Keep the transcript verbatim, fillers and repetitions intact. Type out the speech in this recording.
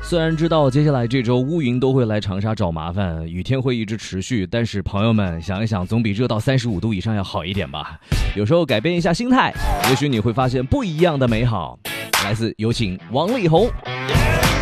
虽然知道接下来这周乌云都会来长沙找麻烦，雨天会一直持续，但是朋友们想一想，总比热到三十五度以上要好一点吧。有时候改变一下心态，也许你会发现不一样的美好。来自有请王力宏。